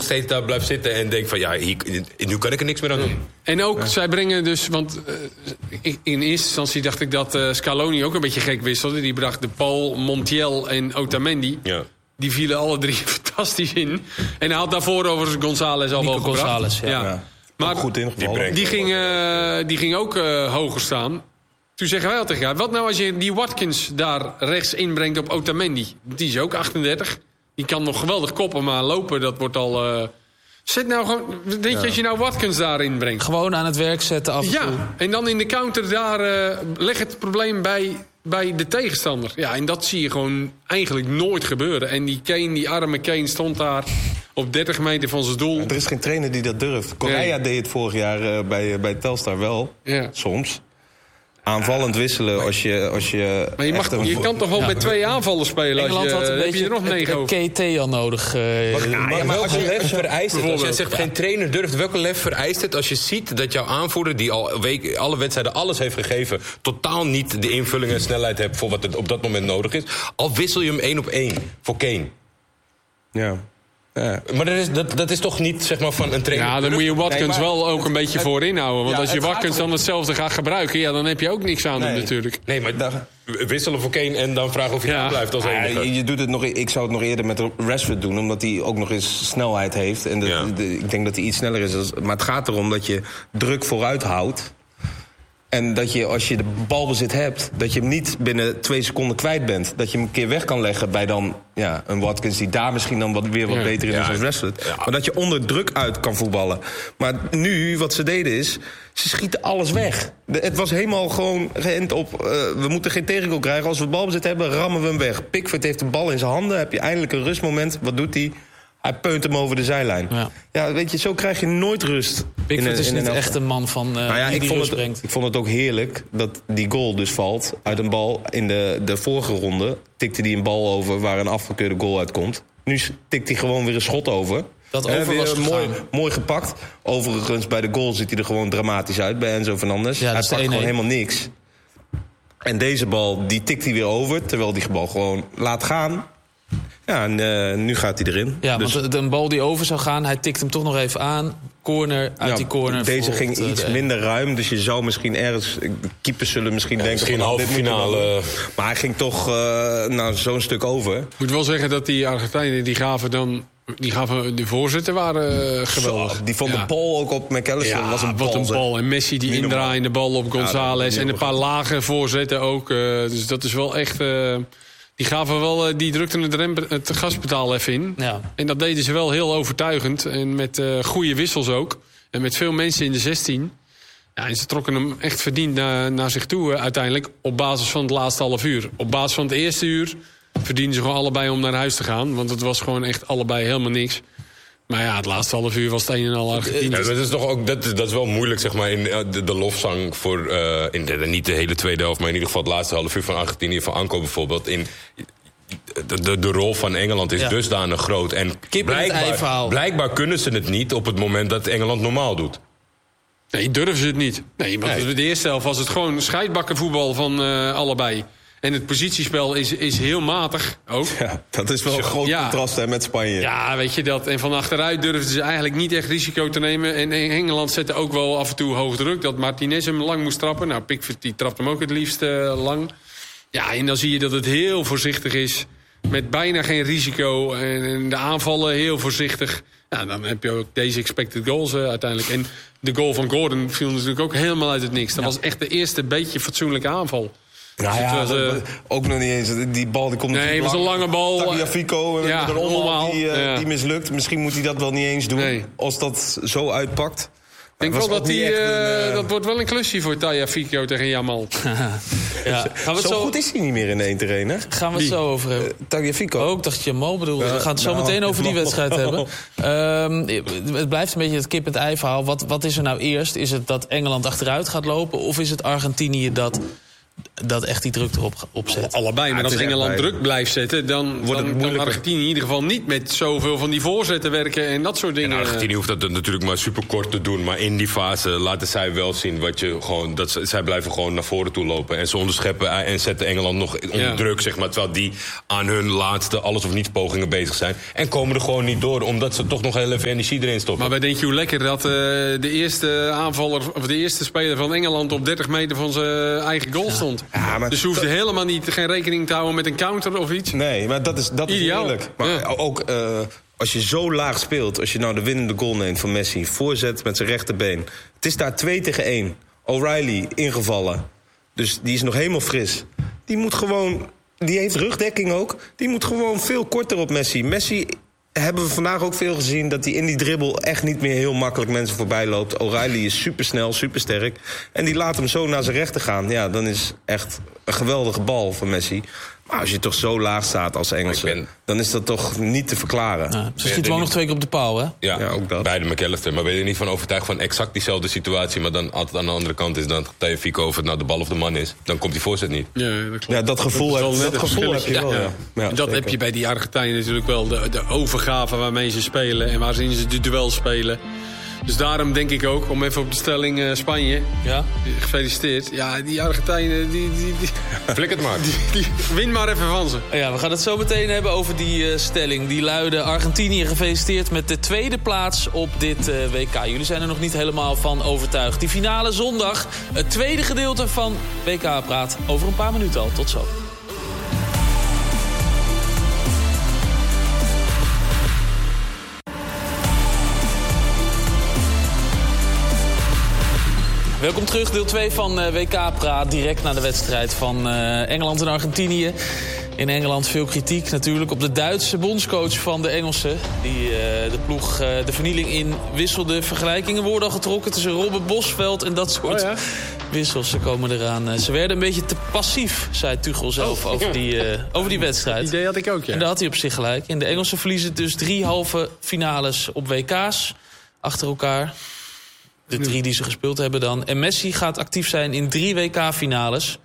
steeds daar blijft zitten en denkt van... nu kan ik er niks meer aan doen. En ook, zij brengen dus... Want in eerste instantie dacht ik dat Scaloni ook een beetje gek wisselde. Die bracht de Paul, Montiel en Otamendi. Ja. Die vielen alle 3 fantastisch in. En hij had daarvoor overigens González al wel gebracht. González, ja. Maar goed ingevallen. Die ging ook hoger staan. Toen zeggen wij al tegen jou... Wat nou als je die Watkins daar rechts inbrengt op Otamendi? Die is ook 38. Die kan nog geweldig koppen, maar lopen, dat wordt al... Zet nou gewoon... Denk je als je nou Watkins daarin brengt? Gewoon aan het werk zetten af en toe. Ja, en dan in de counter daar... leg het probleem bij de tegenstander. Ja, en dat zie je gewoon eigenlijk nooit gebeuren. En die Kane, die arme Kane, stond daar op 30 meter van zijn doel. Er is geen trainer die dat durft. Correa deed het vorig jaar bij Telstar wel, soms. Aanvallend wisselen als je maar je kan toch wel met 2 aanvallen spelen? Engeland had een heb je er nog 9 over. KT al nodig. Maar welke lef vereist het? Als jij zegt geen trainer durft, welke lef vereist het als je ziet dat jouw aanvoerder, die al alle wedstrijden alles heeft gegeven, totaal niet de invulling en snelheid hebt voor wat er op dat moment nodig is? Al wissel je hem 1 op 1 voor Kane. Ja. Maar dat is toch niet zeg maar van een trainer. Ja, dan moet je Watkins wel ook een beetje voorin houden. Want als je Watkins dan hetzelfde gaat gebruiken... dan heb je ook niks aan hem natuurlijk. Nee, maar wisselen voor Kane en dan vragen of je blijft als enige. Je doet het nog. Ik zou het nog eerder met Rashford doen, omdat hij ook nog eens snelheid heeft. En ik denk dat hij iets sneller is. Maar het gaat erom dat je druk vooruit houdt. En dat je, als je de balbezit hebt, dat je hem niet binnen 2 seconden kwijt bent. Dat je hem een keer weg kan leggen bij dan een Watkins die daar misschien dan wat beter in is als Rashford. Ja. Maar dat je onder druk uit kan voetballen. Maar nu, wat ze deden is, ze schieten alles weg. Het was helemaal gewoon geënt op, we moeten geen tegengoal krijgen. Als we balbezit hebben, rammen we hem weg. Pickford heeft de bal in zijn handen, heb je eindelijk een rustmoment. Wat doet hij? Hij peunt hem over de zijlijn. Ja, weet je, zo krijg je nooit rust. Pickford is niet echt een man van die rust brengt. Ik vond het ook heerlijk dat die goal dus valt uit een bal. In de vorige ronde tikte hij een bal over waar een afgekeurde goal uitkomt. Nu tikt hij gewoon weer een schot over. Dat over was mooi gepakt. Overigens, bij de goal ziet hij er gewoon dramatisch uit bij Enzo Fernandes. Hij pakt gewoon helemaal niks. En deze bal, die tikt hij weer over, terwijl die bal gewoon laat gaan. Ja, en nu gaat hij erin. Ja, dus want een bal die over zou gaan, hij tikt hem toch nog even aan. Corner, uit die corner. Deze ging iets minder ruim, dus je zou misschien ergens... Keepers zullen misschien denken... Misschien halve finale. Maar hij ging toch zo'n stuk over. Ik moet wel zeggen dat die Argentijnen, die gaven de voorzetten waren geweldig. Die van de bal ook op McAllister was een bal. Wat een bal. En Messi die indraaiende bal op González. En een paar lage voorzetten ook. Dus dat is wel echt... Die gaven wel, die drukten het gaspedaal even in. Ja. En dat deden ze wel heel overtuigend. En met goede wissels ook. En met veel mensen in de 16. Ja, en ze trokken hem echt verdiend naar zich toe uiteindelijk. Op basis van het laatste half uur. Op basis van het eerste uur verdienden ze gewoon allebei om naar huis te gaan. Want het was gewoon echt allebei helemaal niks. Maar ja, het laatste half uur was het een en al Argentinië. Ja, dat is toch ook dat is wel moeilijk, zeg maar, in de lofzang voor niet de hele tweede helft, maar in ieder geval het laatste half uur van Argentinië, van Anko bijvoorbeeld. In de rol van Engeland is dusdanig groot. En blijkbaar kunnen ze het niet op het moment dat Engeland normaal doet. Nee, durven ze het niet. Nee, want de eerste helft was het gewoon scheidbakkenvoetbal van allebei. En het positiespel is heel matig ook. Ja, dat is wel een groot contrast met Spanje. Ja, weet je dat. En van achteruit durfden ze eigenlijk niet echt risico te nemen. En Engeland zette ook wel af en toe hoog druk. Dat Martinez hem lang moest trappen. Nou, Pickford die trapt hem ook het liefst lang. Ja, en dan zie je dat het heel voorzichtig is. Met bijna geen risico. En de aanvallen heel voorzichtig. Ja, dan heb je ook deze expected goals uiteindelijk. En de goal van Gordon viel natuurlijk ook helemaal uit het niks. Dat was echt de eerste beetje fatsoenlijke aanval. Nou ja, ook nog niet eens. Die bal die komt nee, het was een lange bal. Tagliafico met een omhaal die mislukt. Misschien moet hij dat wel niet eens doen als dat zo uitpakt. Ik denk wel dat dat wordt wel een klusje voor Tagliafico tegen Jamal. Zo goed is hij niet meer in de 1-1, hè? Gaan we het zo over hebben. Tagliafico. Ik dacht Jamal bedoelde. We gaan het zo meteen over die wedstrijd hebben. Het blijft een beetje het kip-en-ei verhaal. Wat is er nou eerst? Is het dat Engeland achteruit gaat lopen? Of is het Argentinië dat dat echt die druk erop opzet. Allebei, maar als Engeland druk blijft zetten... dan kan Argentinië in ieder geval niet met zoveel van die voorzetten werken... en dat soort dingen. En Argentinië hoeft dat natuurlijk maar superkort te doen... maar in die fase laten zij wel zien zij blijven gewoon naar voren toe lopen... en ze onderscheppen en zetten Engeland nog onder druk, zeg maar... terwijl die aan hun laatste alles-of-niets pogingen bezig zijn... en komen er gewoon niet door, omdat ze toch nog heel even energie erin stoppen. Maar denk je hoe lekker dat de eerste aanvaller... of de eerste speler van Engeland op 30 meter van zijn eigen goal stond? Ja, maar dus ze hoefden helemaal geen rekening te houden met een counter of iets. Nee, maar dat is heerlijk. Maar ook als je zo laag speelt... als je nou de winnende goal neemt van Messi... voorzet met zijn rechterbeen. Het is daar 2-1. O'Reilly ingevallen. Dus die is nog helemaal fris. Die heeft rugdekking ook. Die moet gewoon veel korter op Messi. Messi hebben we vandaag ook veel gezien... dat hij in die dribbel echt niet meer heel makkelijk mensen voorbij loopt. O'Reilly is supersnel, supersterk. En die laat hem zo naar zijn rechter gaan. Ja, dan is echt een geweldige bal van Messi. Maar als je toch zo laag staat als Engelse... dan is dat toch niet te verklaren. Ja, ze schieten wel nog 2 keer op de paal, hè? Ja, ook dat. Bij de McAllister. Maar ben je er niet van overtuigd van exact diezelfde situatie... maar dan altijd aan de andere kant is dan Tagliafico of het nou de bal of de man is... dan komt die voorzet niet. Ja, dat klopt. Ja, dat gevoel heb je wel. Ja, dat heb je bij die Argentijnen natuurlijk wel. De overgave waarmee ze spelen en waarin ze de duel spelen... Dus daarom denk ik ook, om even op de stelling Spanje... Ja? Gefeliciteerd. Ja, die Argentijnen, die flik het maar. Die win maar even van ze. Ja, we gaan het zo meteen hebben over die stelling. Die luidde: Argentinië gefeliciteerd met de 2e plaats op dit WK. Jullie zijn er nog niet helemaal van overtuigd. Die finale zondag, het tweede gedeelte van WK Praat. Over een paar minuten al. Tot zo. Welkom terug, deel 2 van WK Praat. Direct na de wedstrijd van Engeland en Argentinië. In Engeland veel kritiek natuurlijk op de Duitse bondscoach van de Engelsen. Die de ploeg de vernieling in wisselde. Vergelijkingen worden al getrokken tussen Robben Bosveld en dat soort wissels. Ze komen eraan. Ze werden een beetje te passief, zei Tuchel zelf over die wedstrijd. Dat idee had ik ook, ja. En daar had hij op zich gelijk. En de Engelsen verliezen dus 3 halve finales op WK's achter elkaar. De 3 die ze gespeeld hebben dan. En Messi gaat actief zijn in 3 WK-finales.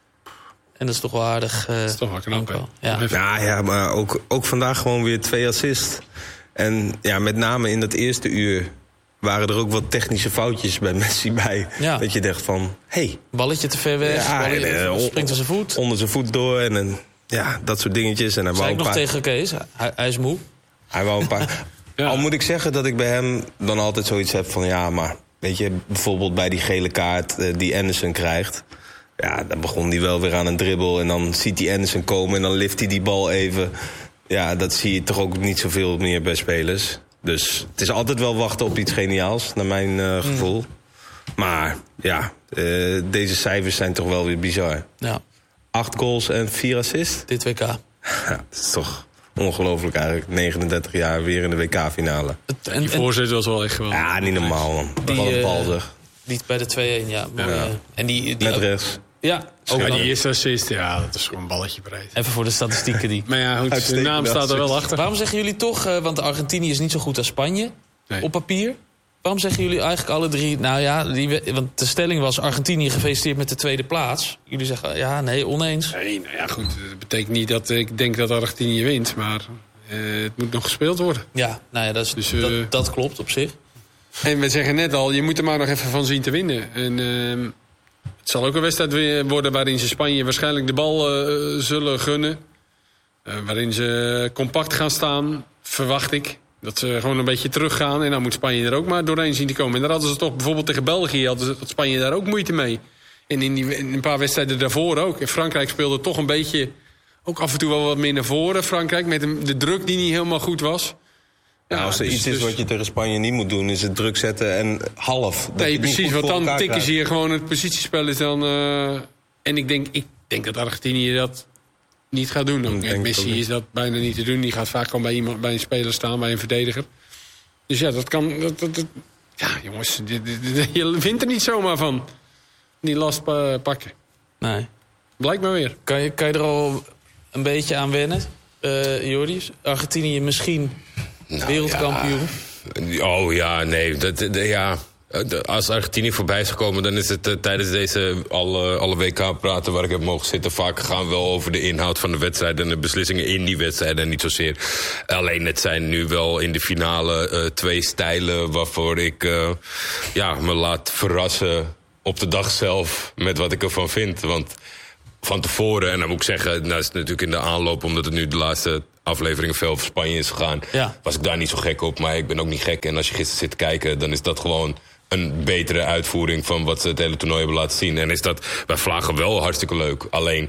En dat is toch wel aardig. Dat is toch wel knap, hè? Ja, maar ook vandaag gewoon weer 2 assists. En ja, met name in dat eerste uur... waren er ook wat technische foutjes bij Messi bij. Ja. Dat je dacht van, hey. Balletje te ver weg, springt aan zijn voet. Onder zijn voet door en dat soort dingetjes. En hij zei ik nog tegen Kees, hij is moe. Hij wou een paar... Al moet ik zeggen dat ik bij hem dan altijd zoiets heb van... maar weet je, bijvoorbeeld bij die gele kaart die Anderson krijgt... ja, dan begon hij wel weer aan een dribbel... en dan ziet hij Anderson komen en dan lift hij die bal even. Ja, dat zie je toch ook niet zoveel meer bij spelers. Dus het is altijd wel wachten op iets geniaals, naar mijn gevoel. Maar ja, deze cijfers zijn toch wel weer bizar. Ja. 8 goals en 4 assists. Dit WK. Ja, dat is toch... ongelooflijk eigenlijk, 39 jaar weer in de WK-finale. Die voorzet was wel echt geweldig. Ja, niet normaal, man. Wat een bal, zeg. Die bij de 2-1, ja. En die met rechts. Ja. Ook die eerste assist, dat is gewoon een balletje breed. Even voor de statistieken die. Maar ja, goed, de naam staat er wel achter. Waarom zeggen jullie toch, want Argentinië is niet zo goed als Spanje, op papier... Waarom zeggen jullie eigenlijk alle 3... Nou ja, want de stelling was Argentinië gefeliciteerd met de 2e plaats. Jullie zeggen, nee, oneens. Nee, nou ja, goed. Dat betekent niet dat ik denk dat Argentinië wint. Maar het moet nog gespeeld worden. Ja, nou ja, dat klopt op zich. En we zeggen net al, je moet er maar nog even van zien te winnen. En het zal ook een wedstrijd worden waarin ze Spanje waarschijnlijk de bal zullen gunnen. Waarin ze compact gaan staan, verwacht ik. Dat ze gewoon een beetje teruggaan en dan moet Spanje er ook maar doorheen zien te komen. En daar hadden ze toch bijvoorbeeld tegen België, had Spanje daar ook moeite mee. En in een paar wedstrijden daarvoor ook. En Frankrijk speelde toch een beetje, ook af en toe wel wat meer naar voren. Frankrijk met de druk die niet helemaal goed was. Ja, als er iets is wat je tegen Spanje niet moet doen, is het druk zetten en half. Nee, precies, want dan tikken ze hier gewoon het positiespel is dan... en ik denk dat Argentinië dat... niet gaat doen. Met Messi is dat bijna niet te doen. Die gaat vaak gewoon bij een speler staan, bij een verdediger. Dus ja, dat kan... ja, jongens, je wint er niet zomaar van. Die last pakken. Nee. Blijkt maar weer. Kan je er al een beetje aan wennen, Jordi? Argentinië misschien wereldkampioen? Ja. Oh ja, nee. Als Argentinië voorbij is gekomen, dan is het tijdens deze alle WK-praten waar ik heb mogen zitten vaak gaan wel over de inhoud van de wedstrijd en de beslissingen in die wedstrijden en niet zozeer. Alleen het zijn nu wel in de finale 2 stijlen waarvoor ik me laat verrassen op de dag zelf met wat ik ervan vind. Want van tevoren, en dan moet ik zeggen, dat is natuurlijk in de aanloop, omdat het nu de laatste afleveringen veel over Spanje is gegaan, was ik daar niet zo gek op. Maar ik ben ook niet gek. En als je gisteren zit te kijken, dan is dat gewoon een betere uitvoering van wat ze het hele toernooi hebben laten zien. En is dat bij vlagen wel hartstikke leuk. Alleen,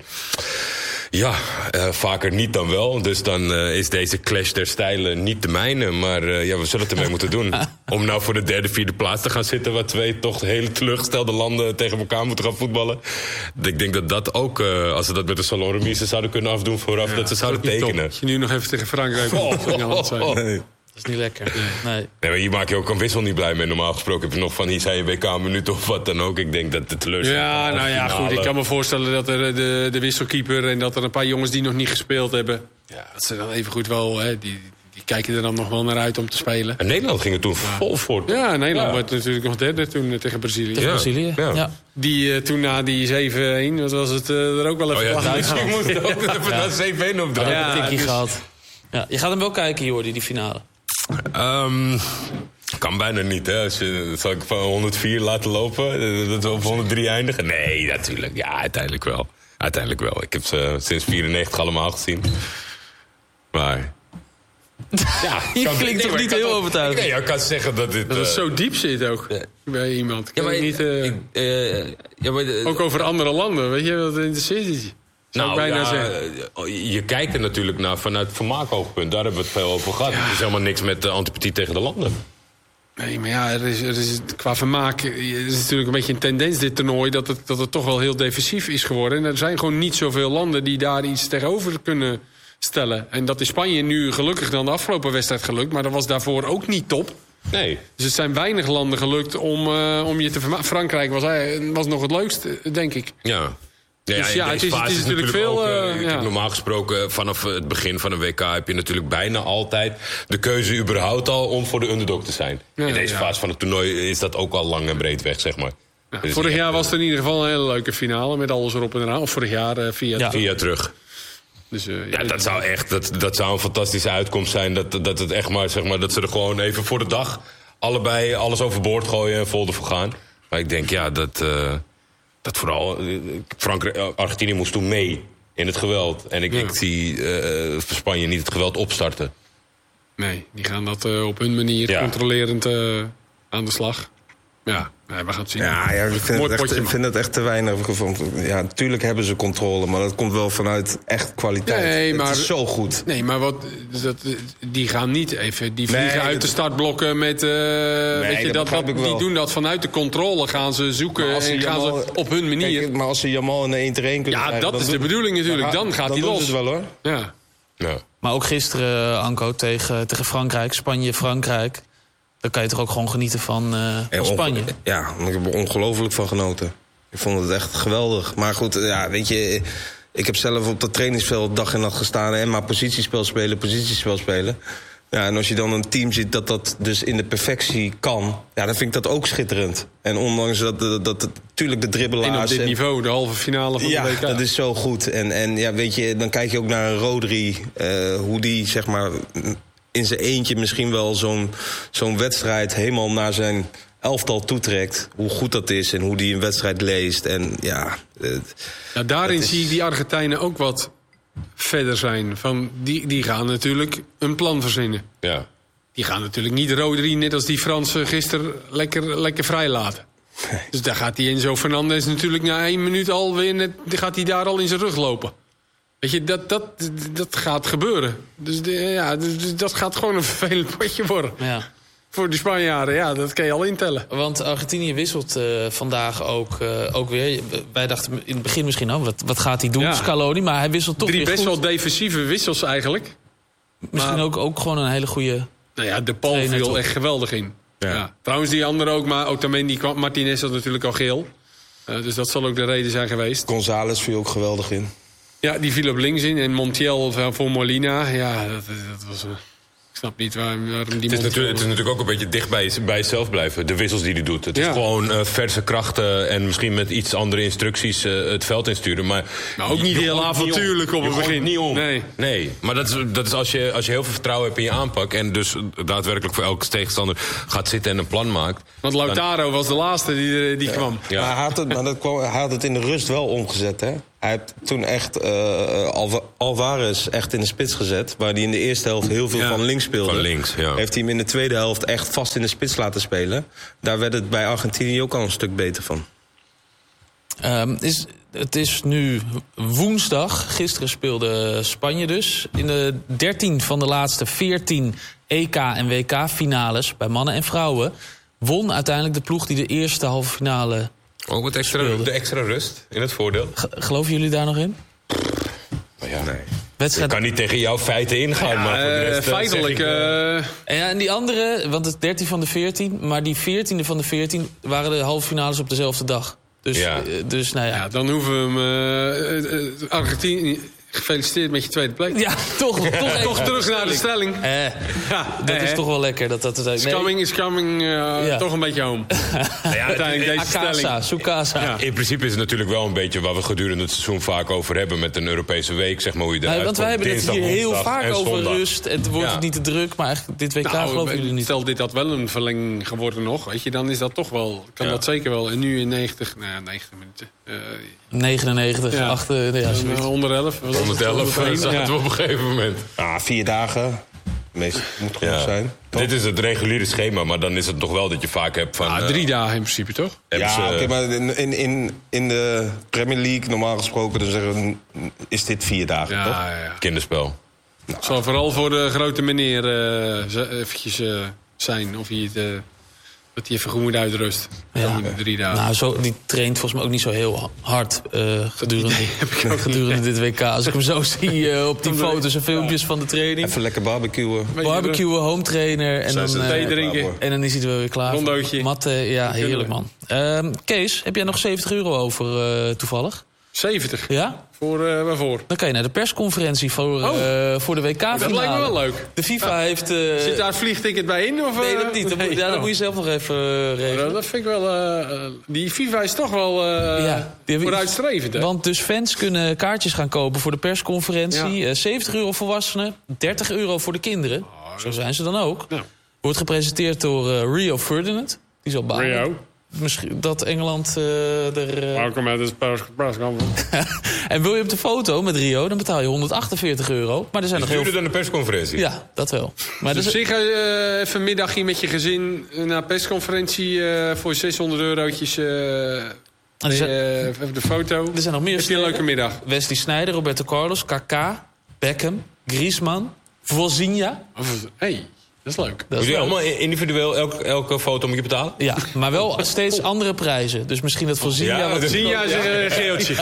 vaker niet dan wel. Dus dan is deze clash der stijlen niet de mijne. Maar we zullen het ermee moeten doen. Om nou voor de 3e, 4e plaats te gaan zitten, waar 2 toch hele teleurgestelde landen tegen elkaar moeten gaan voetballen. Ik denk dat ook, als ze dat met de salonremise zouden kunnen afdoen vooraf, dat ze zouden tekenen. Als je nu nog even tegen Frankrijk Engeland zijn. Nee. Dat is niet lekker. Nee, maar hier maak je ook een wissel niet blij mee. Normaal gesproken heb je nog van hier zijn je WK-minuut of wat dan ook. Ik denk dat de teleurstelling... goed. Ik kan me voorstellen dat er de wisselkeeper en dat er een paar jongens die nog niet gespeeld hebben, dat ze dan even goed wel, die kijken er dan nog wel naar uit om te spelen. En Nederland ging er toen vol voor. Ja, Nederland werd natuurlijk nog 3e toen tegen Brazilië. Tegen Brazilië, ja. Die toen na die 7-1, wat was het er ook wel even Ik moest er ook even naar 7-1 opdragen. Ja, een tikje gehad. Ja, je gaat hem wel kijken, Jordi, die finale. Kan bijna niet, hè. Zal ik van 104 laten lopen? Dat we op 103 eindigen? Nee, natuurlijk. Ja, uiteindelijk wel. Ik heb ze sinds 94 allemaal gezien. Maar... je klinkt toch niet heel overtuigd? Nee, ik kan zeggen dat dit... Dat het zo diep zit ook bij iemand. Ook over andere landen, weet je, wat interesseert het je? Je kijkt er natuurlijk naar vanuit vermaakhoogpunt. Daar hebben we het veel over gehad. Er is helemaal niks met antipathie tegen de landen. Nee, maar er is qua vermaak is natuurlijk een beetje een tendens dit toernooi dat het toch wel heel defensief is geworden. En er zijn gewoon niet zoveel landen die daar iets tegenover kunnen stellen. En dat is Spanje nu gelukkig dan de afgelopen wedstrijd gelukt, maar dat was daarvoor ook niet top. Nee. Dus het zijn weinig landen gelukt om je te vermaken. Frankrijk was nog het leukst, denk ik. Ja. Dus het is natuurlijk veel... Normaal gesproken, vanaf het begin van een WK heb je natuurlijk bijna altijd de keuze überhaupt al om voor de underdog te zijn. In deze fase van het toernooi is dat ook al lang en breed weg, zeg maar. Ja, vorig jaar was het in ieder geval een hele leuke finale met alles erop en eraan. Of vorig jaar 4 jaar terug. Dus, dat zou een fantastische uitkomst zijn. Dat het echt maar, zeg maar, dat ze er gewoon even voor de dag allebei alles overboord gooien en vol ervoor gaan. Maar ik denk, dat vooral Argentinië moest toen mee in het geweld. En ik zie voor Spanje niet het geweld opstarten. Nee, die gaan dat op hun manier controlerend aan de slag. Ja, we gaan het zien. Ik vind het echt te weinig. Ja, natuurlijk hebben ze controle, maar dat komt wel vanuit echt kwaliteit. Het is zo goed. Nee, maar die gaan niet even... Die vliegen uit de startblokken met... die doen dat vanuit de controle. Gaan ze zoeken en gaan ze op hun manier. Kijk, maar als ze Jamal in de 1-1 kunnen krijgen... dat is de bedoeling natuurlijk. Dan gaat hij los. Dat doen ze het wel, hoor. Ja. Maar ook gisteren, Anko, tegen Frankrijk. Spanje-Frankrijk. Dan kan je toch ook gewoon genieten van Spanje. Ja, ik heb er ongelooflijk van genoten. Ik vond het echt geweldig. Maar goed, weet je... Ik heb zelf op dat trainingsveld dag en nacht gestaan... en maar positiespel spelen. Ja, en als je dan een team ziet dat dus in de perfectie kan... ja, dan vind ik dat ook schitterend. En ondanks dat natuurlijk de dribbelaars... En op dit niveau, de halve finale van de WK. Ja, dat is zo goed. En weet je, dan kijk je ook naar een Rodri... hoe die, zeg maar... in zijn eentje misschien wel zo'n wedstrijd helemaal naar zijn elftal toetrekt. Hoe goed dat is en hoe die een wedstrijd leest. En daarin zie ik die Argentijnen ook wat verder zijn. Die gaan natuurlijk een plan verzinnen. Ja. Die gaan natuurlijk niet Rodri, net als die Fransen gisteren, lekker vrij laten. Nee. Dus daar gaat die Enzo Fernandez natuurlijk na 1 minuut alweer... gaat hij daar al in zijn rug lopen. Weet je, dat gaat gebeuren. Dus dat gaat gewoon een vervelend potje worden. Ja. Voor de Spanjaarden, dat kan je al intellen. Want Argentinië wisselt vandaag ook weer. Wij dachten in het begin misschien, wat gaat hij doen, Scaloni? Maar hij wisselt toch 3 weer best goed. wel defensieve wissels eigenlijk. Misschien ook gewoon een hele goede... Nou ja, de Paul viel echt geweldig in. Ja. Trouwens, die andere ook, maar Otamendi, Martinez had natuurlijk al geel. Dus dat zal ook de reden zijn geweest. González viel ook geweldig in. Ja, die viel op links in. En Montiel voor Molina, dat was... Ik snap niet waarom die... Het is natuurlijk ook een beetje dicht bij jezelf blijven. De wissels die hij doet. Het is gewoon verse krachten en misschien met iets andere instructies het veld insturen. Maar ook niet heel avontuurlijk op het begin. Niet om. Nee. Maar dat is als je heel veel vertrouwen hebt in je aanpak en dus daadwerkelijk voor elke tegenstander gaat zitten en een plan maakt. Want Lautaro was de laatste die kwam. Ja. Maar hij had het in de rust wel omgezet, hè? Hij heeft toen echt Alvarez echt in de spits gezet. Waar hij in de eerste helft heel veel van links speelde. Van links, ja. Heeft hij hem in de tweede helft echt vast in de spits laten spelen. Daar werd het bij Argentinië ook al een stuk beter van. Het is nu woensdag. Gisteren speelde Spanje dus. In de 13 van de laatste 14 EK- en WK-finales bij mannen en vrouwen won uiteindelijk de ploeg die de eerste halve finale... Ook de extra rust in het voordeel. Geloven jullie daar nog in? Ja, nee. Ik kan niet tegen jouw feiten ingaan, maar voor de rest, feitelijk... En die andere, want het 13 van de 14... maar die 14e van de 14 waren de halve finales op dezelfde dag. Dus nou ja. Dan hoeven we hem... Argentinië... Gefeliciteerd met je tweede plek. Ja, toch terug naar de stelling. Dat is toch wel lekker. Is coming toch een beetje home. Uiteindelijk deze stelling. Sukasa. Ja. In principe is het natuurlijk wel een beetje waar we gedurende het seizoen vaak over hebben met een Europese week, zeg maar hoe je eruit komt. Want wij hebben het hier heel vaak over zondag. Rust. En het wordt het niet te druk, maar eigenlijk dit WK geloven jullie niet. Stel dit had wel een verlenging geworden nog, weet je, dan is dat toch wel, kan dat zeker wel. En nu in 90 minuten. 99, 8, onder 11. 111 zaten we op een gegeven moment. 4 dagen. Meestal moet genoeg zijn. Toch? Dit is het reguliere schema, maar dan is het toch wel dat je vaak hebt van... 3 dagen in principe, toch? Oké, maar in de Premier League normaal gesproken dan zeggen we, is dit 4 dagen, toch? Ja. Kinderspel. Het zal vooral voor de grote meneer eventjes zijn of hij het... Dat hij even goed moet uitrusten. Ja. 3 dagen. Nou, die traint volgens mij ook niet zo heel hard gedurende dit WK. Als ik hem zo zie op die foto's en filmpjes van de training. Even lekker barbecuen. Home trainer. En dan thee drinken. En dan is hij er wel weer klaar. Rondootje. Matte, ja, heerlijk man. Kees, heb jij nog €70 over toevallig? 70? Ja? Waarvoor? Dan kan je naar de persconferentie voor de WK-finale. Dat lijkt me wel leuk. De FIFA heeft... Zit daar een vliegticket bij in? Of, nee, dat niet. Dat moet je zelf nog even regelen. Dat vind ik wel... die FIFA is toch wel vooruitstrevend. Hè? Want dus fans kunnen kaartjes gaan kopen voor de persconferentie. €70 volwassenen, €30 voor de kinderen. Zo zijn ze dan ook. Ja. Wordt gepresenteerd door Rio Ferdinand. Die is al baan. Rio. Misschien dat Engeland Welkom uit de persconferentie. En wil je op de foto met Rio, dan betaal je €148. Maar er zijn nog heel veel... dan de persconferentie? Ja, dat wel. Maar dus zeg even een middagje met je gezin naar een persconferentie voor €600. Even de foto. Er zijn nog meer. Heb je een leuke middag? Wesley Sneijder, Roberto Carlos, Kaká, Beckham, Griezmann, Vozinha. Hey. Dat is leuk. Moet je allemaal individueel elke foto moet je betalen? Ja, maar wel steeds andere prijzen. Dus misschien dat voor Zinja... Ja, Zinja is een geeltje.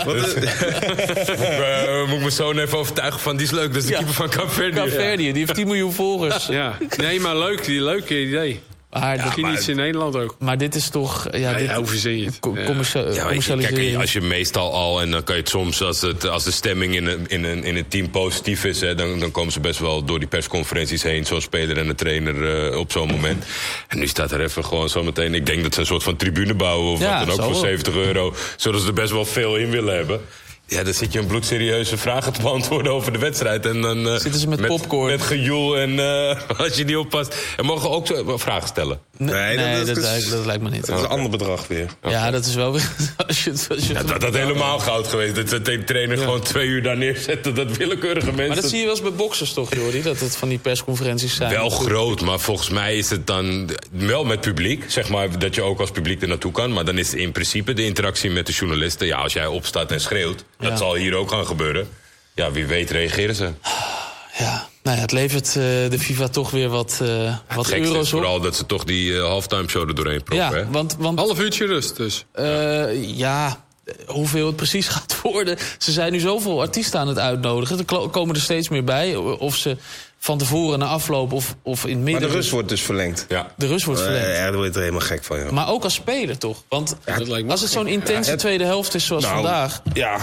Moet ik mijn zoon even overtuigen van die is leuk. Dat is de keeper van Kaapverdië. Die heeft 10 miljoen volgers. Ja. Nee, maar leuk idee. Misschien iets in Nederland ook. Maar dit is toch... hoe verzin je het? Commercialisering. Als je meestal al... en dan kan je het soms... als de stemming in het team positief is... dan komen ze best wel door die persconferenties heen... zo'n speler en een trainer op zo'n moment. En nu staat er even gewoon zometeen... ik denk dat ze een soort van tribune bouwen... of wat dan ook voor €70... zodat ze er best wel veel in willen hebben... Ja, dan zit je een bloedserieuze vragen te beantwoorden over de wedstrijd. En dan zitten ze met popcorn. Met gejoel en als je niet oppast. En mogen ook zo vragen stellen? Nee, dat lijkt me niet. Dat is een ander bedrag weer. Ja, dat is wel weer... Dat helemaal goud geweest. Dat de trainer gewoon 2 uur daar neerzet. Dat willekeurige mensen... Maar dat zie je wel eens bij boxers toch, Jordi? Dat het van die persconferenties zijn. Wel groot, maar volgens mij is het dan... wel met publiek, zeg maar, dat je ook als publiek er naartoe kan. Maar dan is in principe de interactie met de journalisten... ja, als jij opstaat en schreeuwt... Dat zal hier ook gaan gebeuren. Ja, wie weet reageren ze. Ja, nou ja, het levert de FIFA toch weer wat euro's op. Vooral dat ze toch die halftime show er doorheen proppen. Ja, want half uurtje rust dus. Hoeveel het precies gaat worden. Ze zijn nu zoveel artiesten aan het uitnodigen. Er komen er steeds meer bij. Of ze van tevoren na afloop of in het midden... Maar de rust wordt dus verlengd. Ja. De rust wordt verlengd. Ja, daar word je er helemaal gek van. Ja. Maar ook als speler toch? Want als het zo'n intense tweede helft is zoals vandaag... Ja,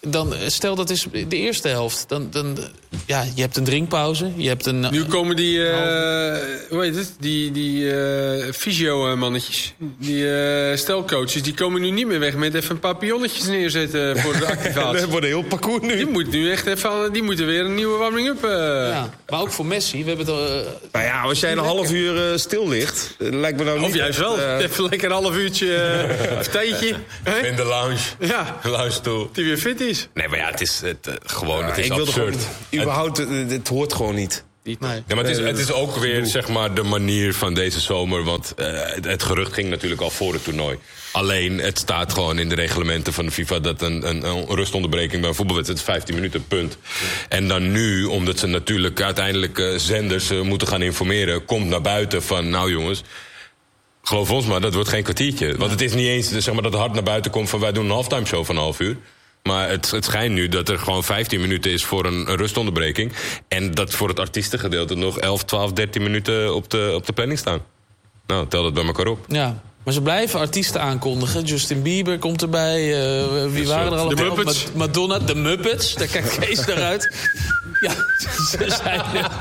dan stel dat is de eerste helft. Je hebt een drinkpauze. Je hebt een. Nu komen die, hoe heet het? Die fysio-mannetjes. Die stelcoaches, die komen nu niet meer weg met even een paar pionnetjes neerzetten voor de activatie. Dat wordt een heel parcours nu. Die moet nu echt even, die moeten weer een nieuwe warming-up. Ja, maar ook voor Messi. We hebben het. Nou ja, als jij een half uur stil ligt, lijkt me nou niet. Of juist wel. Even lekker een half uurtje of theetje. In de lounge. Ja. Lounge stoel. Die weer fit is. Nee, maar ja, het is gewoon, het is ik absurd. Überhaupt, het hoort gewoon niet. Nee. Ja, maar het is ook weer zeg maar de manier van deze zomer. Want het gerucht ging natuurlijk al voor het toernooi. Alleen, het staat gewoon in de reglementen van de FIFA dat een rustonderbreking bij een voetbalwedstrijd 15 minuten, punt. En dan nu, omdat ze natuurlijk uiteindelijk zenders moeten gaan informeren, komt naar buiten van, nou jongens, geloof ons maar, dat wordt geen kwartiertje. Want het is niet eens zeg maar, dat het hard naar buiten komt van wij doen een halftime show van een half uur. Maar het schijnt nu dat er gewoon 15 minuten is voor een rustonderbreking. En dat voor het artiestengedeelte nog 11, 12, 13 minuten op de planning staan. Nou, tel dat bij elkaar op. Ja, maar ze blijven artiesten aankondigen. Justin Bieber komt erbij. Wie waren er allemaal? De Muppets. Madonna, de Muppets. Daar kijkt Kees naar uit. Ja, ze zijn...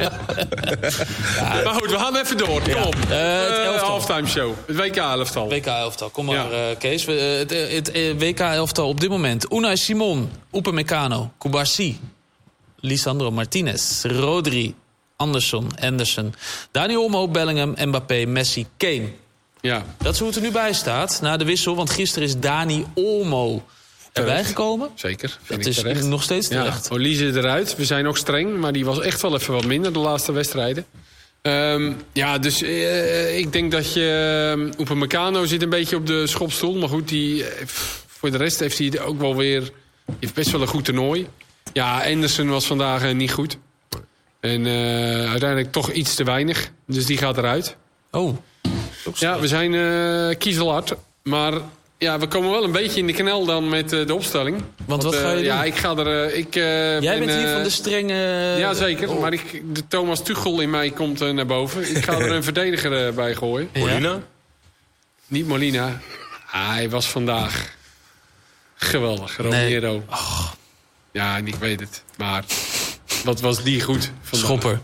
Maar goed, we gaan even door. Kom op. Het halftime show. Het WK-elftal. WK-elftal, kom maar Kees. Het WK-elftal op dit moment. Unai Simon, Upamecano, Koubarsi, Lisandro Martinez, Rodri, Anderson, Dani Olmo, Bellingham, Mbappé, Messi, Kane. Ja. Dat is hoe het er nu bij staat. Na de wissel, want gisteren is Dani Olmo erbij gekomen. Zeker. Dat is nog steeds terecht. Ja, Olise eruit. We zijn nog streng, maar die was echt wel even wat minder de laatste wedstrijden. Dus ik denk dat je... Upamecano zit een beetje op de schopstoel. Maar goed, voor de rest heeft hij ook wel weer... heeft best wel een goed toernooi. Ja, Anderson was vandaag niet goed. En uiteindelijk toch iets te weinig. Dus die gaat eruit. Oh. Ja, we zijn kiezelhard. Maar ja, we komen wel een beetje in de knel dan met de opstelling. Want wat ga je doen? Ja, ik ga er... Jij bent hier van de strenge... Ja, zeker. Maar de Thomas Tuchel in mij komt naar boven. Ik ga er een verdediger bij gooien. Ja. Molina? Niet Molina. Hij was vandaag geweldig. Romero. Nee. Oh. Ja, ik weet het. Maar wat was die goed vandaag. Schopper.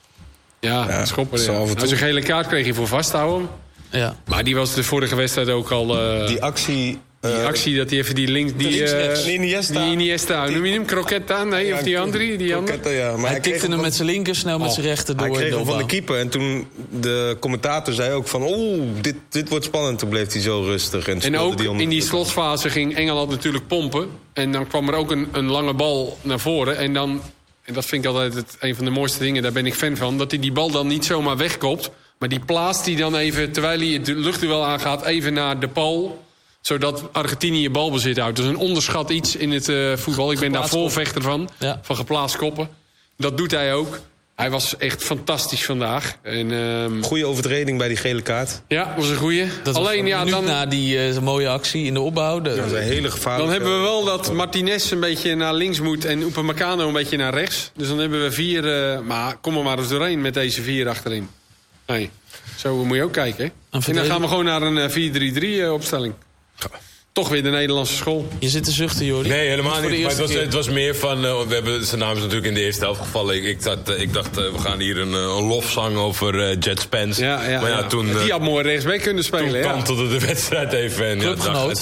Ja, Schopper. Ja. Als een gele kaart kreeg je voor vasthouden. Ja. Maar die was de vorige wedstrijd ook al... die actie... Die actie dat hij even die links... Die Iniesta. Noem je hem? Croquetta? Nee, ja, of die andere? Ja. Maar hij tikte hem met zijn linker, snel met zijn rechter door. Hij kreeg hem van de keeper. En toen de commentator zei ook van... dit wordt spannend. Toen bleef hij zo rustig. En ook in die slotfase ging Engeland natuurlijk pompen. En dan kwam er ook een lange bal naar voren. En dat vind ik altijd een van de mooiste dingen. Daar ben ik fan van. Dat hij die bal dan niet zomaar wegkopt. Maar die plaatst hij dan even, terwijl hij het luchtduel aangaat... even naar de paal, zodat Argentinië balbezit houdt. Dus een onderschat iets in het voetbal. Ik ben daar voorvechter van geplaatst koppen. Dat doet hij ook. Hij was echt fantastisch vandaag. Goeie overtreding bij die gele kaart. Ja, dat was een goeie. Alleen dan na die mooie actie in de opbouw. Dat was een hele gevaarlijke... Dan hebben we wel dat Martinez een beetje naar links moet... en Upamecano een beetje naar rechts. Dus dan hebben we 4... maar kom er maar eens doorheen met deze 4 achterin. Nee, zo moet je ook kijken. Hè? En dan gaan we gewoon naar een 4-3-3 opstelling. Toch weer de Nederlandse school. Je zit te zuchten, Jordi. Nee, helemaal niet. Maar het was meer van... we hebben zijn naam is natuurlijk in de eerste helft gevallen. Ik dacht, we gaan hier een lofzang over Jet Spence. Maar toen... die had mooi rechtsback kunnen spelen. Toen kantelde de wedstrijd even. En dacht,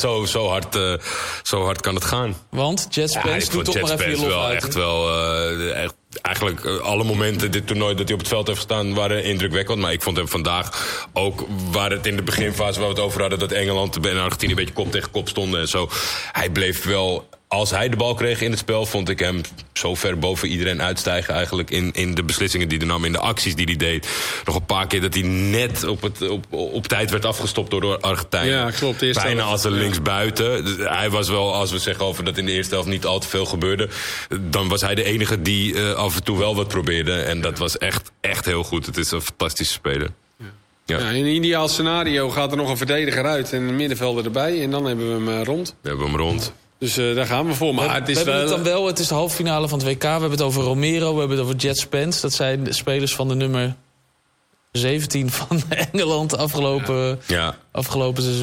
zo hard kan het gaan. Want Jet Spence doet toch maar even je lof wel uit. Echt wel... Eigenlijk alle momenten dit toernooi dat hij op het veld heeft gestaan waren indrukwekkend. Maar ik vond hem vandaag ook, waar het in de beginfase waar we het over hadden... dat Engeland en Argentinië een beetje kop tegen kop stonden en zo. Hij bleef wel... Als hij de bal kreeg in het spel, vond ik hem zo ver boven iedereen uitstijgen... eigenlijk in de beslissingen die hij nam, in de acties die hij deed. Nog een paar keer dat hij net op tijd werd afgestopt door de Argentijnen. Ja, klopt. Bijna als een linksbuiten. Dus hij was wel, als we zeggen over dat in de eerste helft niet al te veel gebeurde... dan was hij de enige die af en toe wel wat probeerde. En dat was echt heel goed. Het is een fantastische speler. Ja, in een ideaal scenario gaat er nog een verdediger uit... en een middenvelder erbij. En dan hebben we hem rond. We hebben hem rond. Dus daar gaan we voor. Maar het is de halve finale van het WK. We hebben het over Romero, we hebben het over Jet Spence. Dat zijn de spelers van de nummer 17 van Engeland afgelopen seizoen.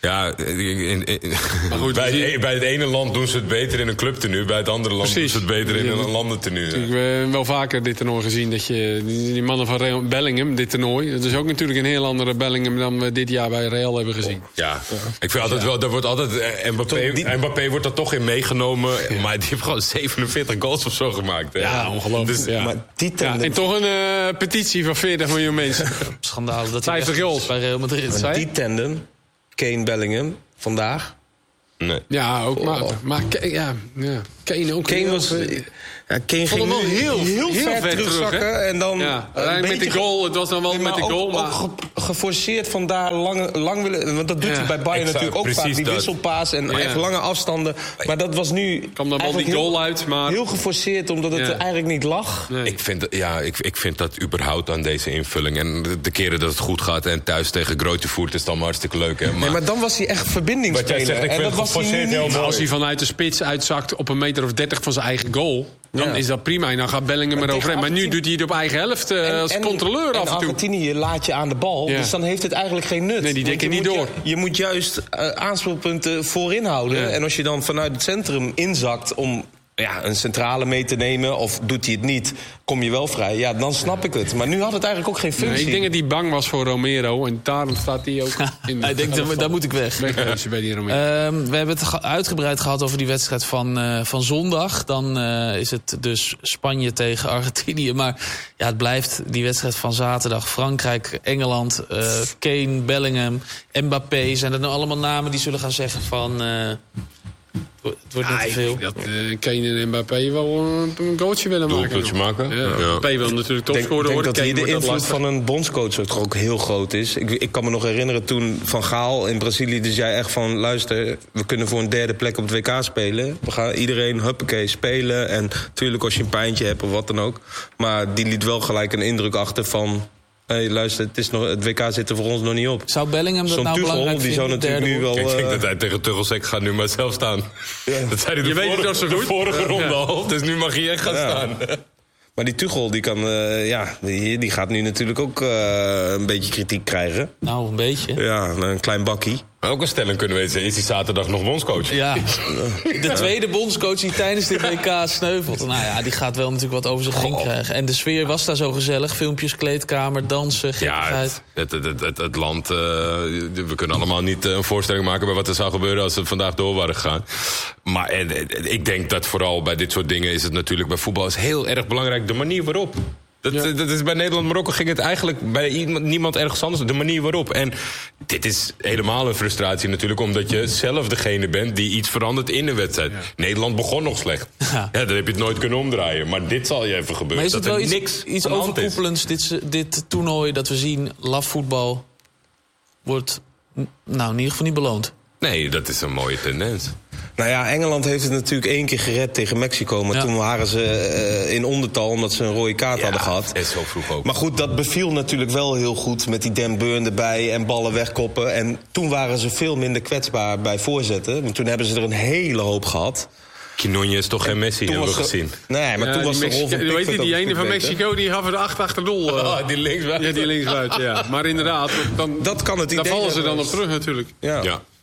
Ja, maar goed, bij het ene land doen ze het beter in een clubtenue. Bij het andere land doen ze het beter in een landentenue. Ik heb wel vaker dit toernooi gezien. Dat je die mannen van Real Bellingham, dit toernooi. Dat is ook natuurlijk een heel andere Bellingham dan we dit jaar bij Real hebben gezien. Ja. Ik vind altijd wel, er wordt altijd Mbappé wordt er toch in meegenomen. Ja. Maar die heeft gewoon 47 goals of zo gemaakt. Hè? Ja, ongelooflijk. Dus, maar die en toch een petitie van 40 miljoen mensen. Schandalig dat 50 goals bij Real Madrid. Maar die tandem, Kane Bellingham, vandaag. Nee. Ja, ook maar Kane ook. Kane was... Kane ging wel heel ver terugzakken. En dan met de goal. Het was dan wel met de goal. Maar ook geforceerd van daar lang willen... Want dat doet hij bij Bayern natuurlijk ook vaak. Die wisselpaas en echt lange afstanden. Maar dat was nu... Kwam dan wel die goal uit, maar... Heel geforceerd, omdat het eigenlijk niet lag. Nee. Ik vind dat überhaupt aan deze invulling. En de keren dat het goed gaat en thuis tegen Grootevoort is dan hartstikke leuk. Hè? Maar dan was hij echt verbindingsspeler. En dat was hij niet. Als hij vanuit de spits uitzakt op 1,30 meter van zijn eigen goal... Dan is dat prima en dan gaat Bellingham eroverheen. Maar nu doet hij het op eigen helft als controleur af en toe. Argentinië laat je aan de bal, dus dan heeft het eigenlijk geen nut. Nee, die dekken niet door. Je moet juist aanspeelpunten voorin houden. Ja. En als je dan vanuit het centrum inzakt om een centrale mee te nemen... of doet hij het niet, kom je wel vrij. Ja, dan snap ik het. Maar nu had het eigenlijk ook geen functie. Nee, ik denk dat hij bang was voor Romero. En daarom staat hij ook in de... Hij denkt, daar moet ik weg. Bij die Romero. We hebben het uitgebreid gehad over die wedstrijd van zondag. Dan is het dus Spanje tegen Argentinië. Maar het blijft die wedstrijd van zaterdag. Frankrijk, Engeland, Kane, Bellingham, Mbappé. Zijn dat nou allemaal namen die zullen gaan zeggen van... Het wordt niet te veel. Ik denk dat Kane en Mbappé wel een goaltje willen maken. Mbappé wil natuurlijk topscorer worden. Ik denk dat hier de invloed van een bondscoach ook heel groot is. Ik kan me nog herinneren toen Van Gaal in Brazilië... dus jij echt van, luister, we kunnen voor een derde plek op het WK spelen. We gaan iedereen huppakee spelen. En natuurlijk als je een pijntje hebt of wat dan ook. Maar die liet wel gelijk een indruk achter van... Hey, luister, het WK zit er voor ons nog niet op. Zou Bellingham dat nou belangrijk vinden? Die zou natuurlijk nu wel... Ik denk dat hij tegen Tuchelsek gaat nu maar zelf staan. Ja. Dat zei hij de vorige ronde al. Dus nu mag hij echt gaan staan. Maar die Tuchel, die kan, die gaat nu natuurlijk ook een beetje kritiek krijgen. Nou, een beetje. Ja, een klein bakkie. Maar ook een stelling kunnen weten, is hij zaterdag nog bondscoach? Ja, de tweede bondscoach die tijdens dit WK sneuvelt. Nou ja, die gaat wel natuurlijk wat over zich heen krijgen. En de sfeer was daar zo gezellig. Filmpjes, kleedkamer, dansen, gekkigheid. Ja, het land... we kunnen allemaal niet een voorstelling maken bij wat er zou gebeuren als we vandaag door waren gegaan. Maar ik denk dat vooral bij dit soort dingen is het natuurlijk bij voetbal is heel erg belangrijk de manier waarop. Dat is bij Nederland-Marokko ging het eigenlijk bij niemand ergens anders. De manier waarop. En dit is helemaal een frustratie natuurlijk... omdat je zelf degene bent die iets verandert in een wedstrijd. Ja. Nederland begon nog slecht. Ja, dan heb je het nooit kunnen omdraaien. Maar dit zal je even gebeuren. Maar is het wel iets overkoepelends, dit toernooi dat we zien... LAF-voetbal wordt in ieder geval niet beloond? Nee, dat is een mooie tendens. Nou ja, Engeland heeft het natuurlijk 1 keer gered tegen Mexico. Maar toen waren ze in ondertal omdat ze een rode kaart hadden gehad. Ja, zo vroeg ook. Maar goed, dat beviel natuurlijk wel heel goed met die Dan Burn erbij en ballen wegkoppen. En toen waren ze veel minder kwetsbaar bij voorzetten. Want toen hebben ze er een hele hoop gehad. Quinones is toch geen Messi, hebben we gezien. Nee, maar toen was de rol van Pickford... Weet je, die ene van Mexico, die gaf er achter doel. Die linksbuiten. Ja, die linksbuiten, ja. Maar inderdaad, dat kan het idee. Daar vallen ze dan op terug natuurlijk. Ja,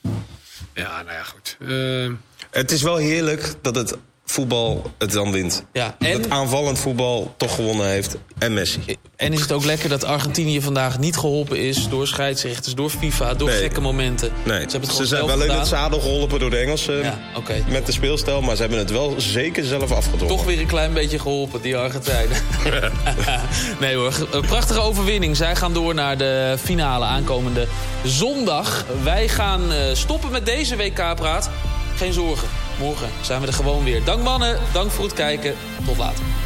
nou ja, goed. Het is wel heerlijk dat het voetbal het dan wint. Ja, en dat aanvallend voetbal toch gewonnen heeft. En Messi. En is het ook lekker dat Argentinië vandaag niet geholpen is... door scheidsrechters, door FIFA, door gekke momenten. Nee, ze zijn wel in het zadel geholpen door de Engelsen. Met de speelstijl, maar ze hebben het wel zeker zelf afgedrongen. Toch weer een klein beetje geholpen, die Argentijnen. Nee hoor, een prachtige overwinning. Zij gaan door naar de finale aankomende zondag. Wij gaan stoppen met deze WK-praat. Geen zorgen, morgen zijn we er gewoon weer. Dank mannen, dank voor het kijken. Tot later.